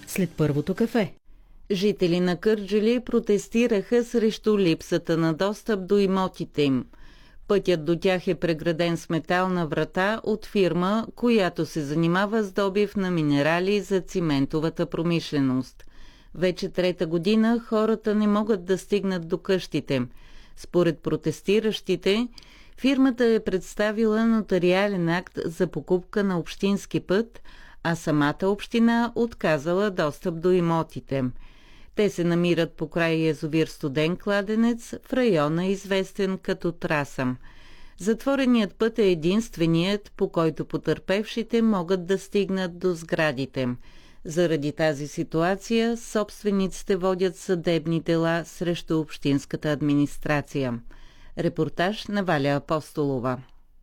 след първото кафе. Жители на Кърджали протестираха срещу липсата на достъп до имотите им. Пътят до тях е преграден с метална врата от фирма, която се занимава с добив на минерали за циментовата промишленост. Вече трета година хората не могат да стигнат до къщите. Според протестиращите, фирмата е представила нотариален акт за покупка на общински път, а самата община отказала достъп до имотите. Те се намират покрай язовир Студен кладенец в района, известен като Траса. Затвореният път е единственият, по който потърпевшите могат да стигнат до сградите. Заради тази ситуация собствениците водят съдебни дела срещу общинската администрация. Репортаж на Валя Апостолова.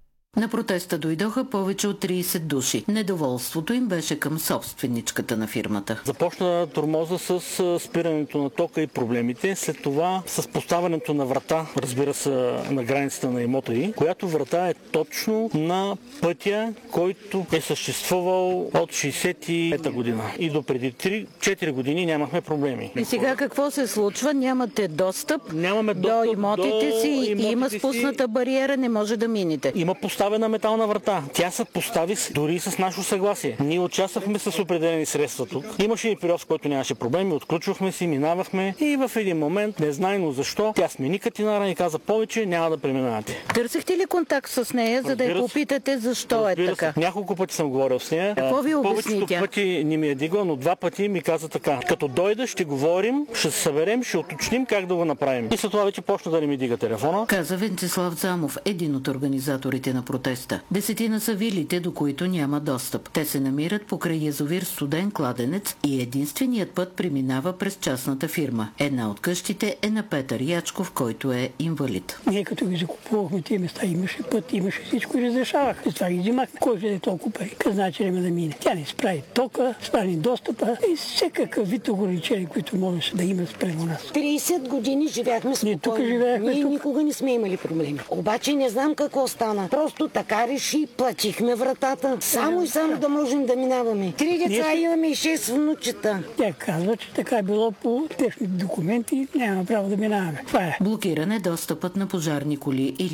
На протеста дойдоха повече от 30 души. Недоволството им беше към собственичката на фирмата. Започна тормоза с спирането на тока и проблемите. След това с поставянето на врата, разбира се, на границата на имота ѝ, която врата е точно на пътя, който е съществувал от 65-та година. И до преди 3-4 години нямахме проблеми. И сега какво се случва? Нямате достъп, до имотите си и има спусната бариера, не може да минете. Има поставена метална врата. Тя се постави дори с наше съгласие. Ние участвахме с определени средства тук. Имаше и период, в който нямаше проблеми, отключвахме си, минавахме и в един момент, незнайно защо, тя смени катинара и каза: повече няма да преминавате. Търсихте ли контакт с нея, за да я попитате защо е така? Няколко пъти съм говорил с нея. Какво ви обясни тя? Повечето пъти не ми е дигла, но 2 пъти ми каза така: като дойда, ще говорим, ще се съберем, ще уточним как да го направим. И след това вече почна да не ми дига телефона. Каза Венцислав Замов, един от организаторите на протеста. 10 са вилите, до които няма достъп. Те се намират покрай язовир Студен кладенец и единственият път преминава през частната фирма. Една от къщите е на Петър Ячков, който е инвалид. Ние като ги закупувахме тези места, имаше път, имаше всичко и разрешавах. И това ги взимахме. Кой взе толкова пари? Къде значи да мине? Тя не справи тока, справи достъпа и всякакъв вид ограничения, които можеше да има спрямо нас. 30 години живяхме спокойно. Ние никога не сме имали проблеми. Обаче не знам какво стана. Просто така реши, плачихме вратата. Само и само да можем да минаваме. 3 деца имаме и 6 внучета. Тя казва, че така е било по техните документи, няма право да минаваме. Това е. Блокиране достъпът на пожарни коли или